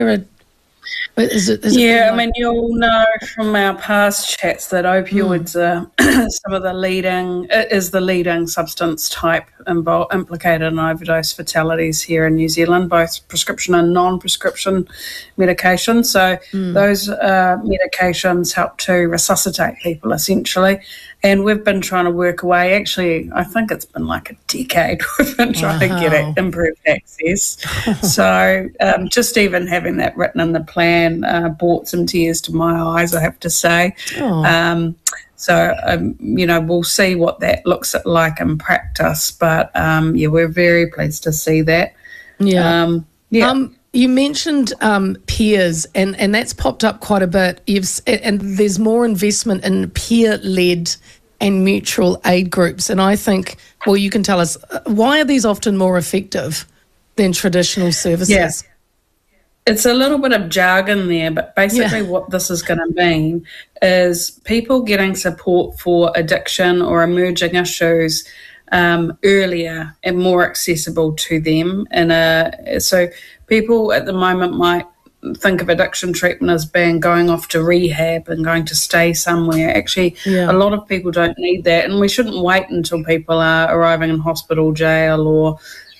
I mean, you'll know from our past chats that opioids are some of the leading substance type implicated in overdose fatalities here in New Zealand, both prescription and non-prescription medications. So those medications help to resuscitate people, essentially. And we've been trying to work away. Actually, I think it's been like a decade we've been trying to get improved access. So just even having that written in the plan brought some tears to my eyes, I have to say. We'll see what that looks like in practice. But, we're very pleased to see that. You mentioned peers, and that's popped up quite a bit. And there's more investment in peer-led and mutual aid groups. And I think, well, you can tell us, why are these often more effective than traditional services? Yeah. It's a little bit of jargon there, but basically what this is going to mean is people getting support for addiction or emerging issues earlier and more accessible to them. So people at the moment might think of addiction treatment as being going off to rehab and going to stay somewhere. Actually, a lot of people don't need that, and we shouldn't wait until people are arriving in hospital, jail, or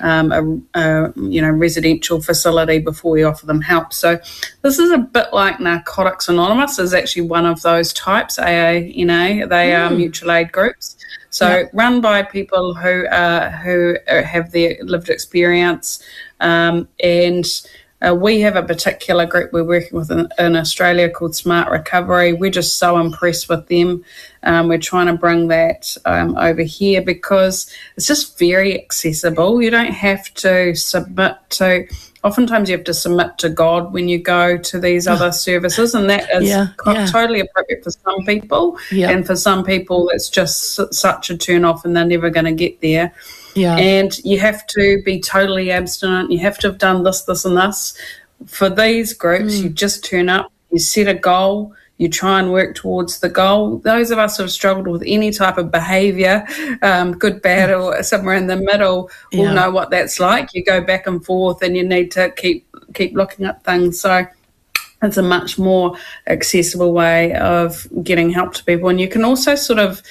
a residential facility before we offer them help. So this is a bit like Narcotics Anonymous is actually one of those types, AANA. They are mutual aid groups. So run by people who have their lived experience, and we have a particular group we're working with in Australia called Smart Recovery. We're just so impressed with them. We're trying to bring that over here because it's just very accessible. You don't have to submit to. Oftentimes you have to submit to God when you go to these other services, and that is totally appropriate for some people. And for some people it's just such a turn off and they're never going to get there. And you have to be totally abstinent. You have to have done this, this and this. For these groups, you just turn up, you set a goal, you try and work towards the goal. Those of us who have struggled with any type of behaviour, good, bad, or somewhere in the middle, will know what that's like. You go back and forth and you need to keep looking at things. So it's a much more accessible way of getting help to people. And you can also sort of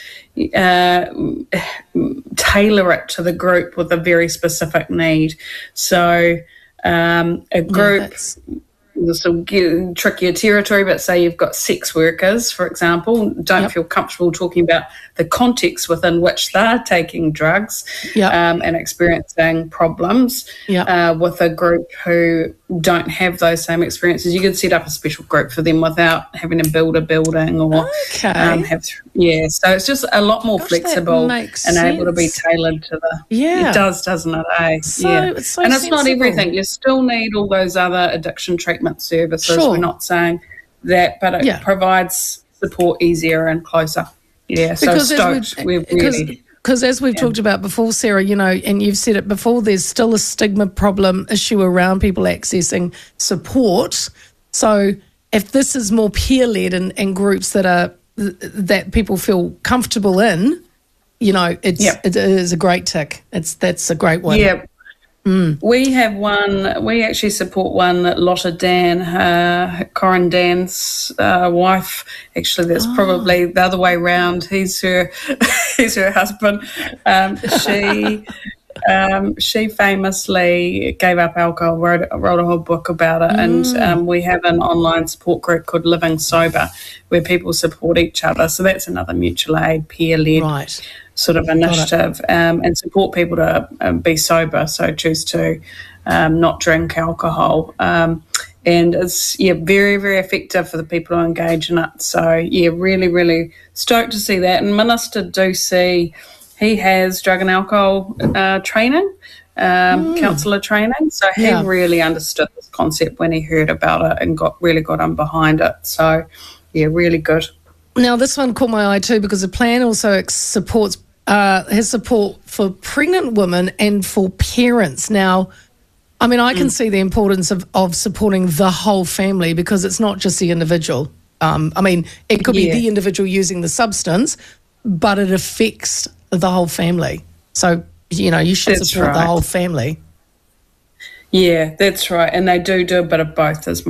tailor it to the group with a very specific need. So a group... This will get trickier territory, but say you've got sex workers, for example, don't feel comfortable talking about the context within which they're taking drugs and experiencing problems with a group who don't have those same experiences. You could set up a special group for them without having to build a building or so it's just a lot more flexible and able to be tailored to the it does, doesn't it? It's so and it's not everything. You still need all those other addiction treatment services. We're not saying that, but it provides support easier and closer. Because as we've talked about before, Sarah, and you've said it before, there's still a stigma problem issue around people accessing support. So if this is more peer-led and groups that people feel comfortable in, it is a great tick. That's a great one. Yeah. We have one, we actually support one that Lotta Dan, Corin Dan's wife, actually that's probably the other way around, he's her husband. She famously gave up alcohol, wrote a whole book about it, and we have an online support group called Living Sober where people support each other. So that's another mutual aid, peer-led sort of initiative, and support people to be sober, so choose to not drink alcohol. And it's, very, very effective for the people who engage in it. So, really, really stoked to see that. And Minister Ducey, he has drug and alcohol training, counsellor training. So he really understood this concept when he heard about it and got on behind it. So, really good. Now, this one caught my eye too because the plan also supports has support for pregnant women and for parents. Now, I mean, I can see the importance of supporting the whole family because it's not just the individual. I mean, it could be the individual using the substance, but it affects the whole family. So, you should support the whole family. Yeah, that's right. And they do a bit of both as